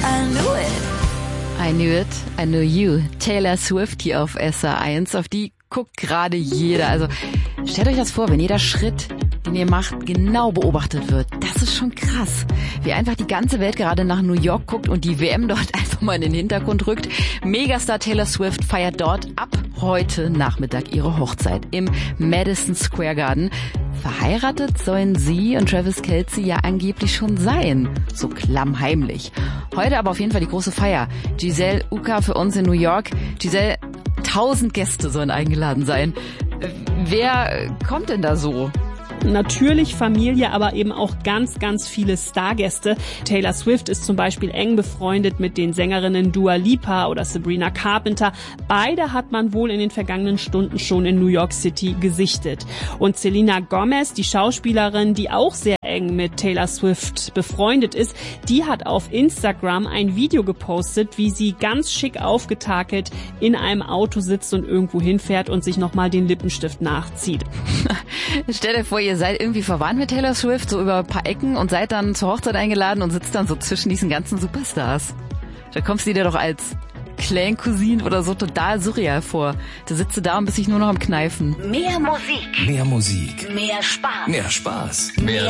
I knew it, I knew you. Taylor Swift hier auf SR1, auf die guckt gerade jeder. Also stellt euch das vor, wenn jeder Schritt, den ihr macht, genau beobachtet wird. Das ist schon krass. Wie einfach die ganze Welt gerade nach New York guckt und die WM dort einfach mal in den Hintergrund rückt. Megastar Taylor Swift feiert dort ab heute Nachmittag ihre Hochzeit im Madison Square Garden. Verheiratet sollen sie und Travis Kelce ja angeblich schon sein. So klammheimlich. Heute aber auf jeden Fall die große Feier. Giselle Uka für uns in New York. Giselle, 1000 Gäste sollen eingeladen sein. Wer kommt denn da so? Natürlich Familie, aber eben auch ganz, ganz viele Stargäste. Taylor Swift ist zum Beispiel eng befreundet mit den Sängerinnen Dua Lipa oder Sabrina Carpenter. Beide hat man wohl in den vergangenen Stunden schon in New York City gesichtet. Und Selena Gomez, die Schauspielerin, die auch sehr eng mit Taylor Swift befreundet ist, die hat auf Instagram ein Video gepostet, wie sie ganz schick aufgetakelt in einem Auto sitzt und irgendwo hinfährt und sich nochmal den Lippenstift nachzieht. Stell dir vor, ihr seid irgendwie verwandt mit Taylor Swift, so über ein paar Ecken und seid dann zur Hochzeit eingeladen und sitzt dann so zwischen diesen ganzen Superstars. Da kommst du dir doch als Clan-Cousin oder so total surreal vor. Da sitzt du da und bist dich nur noch am Kneifen. Mehr Musik. Mehr Musik. Mehr Spaß. Mehr Spaß. Mehr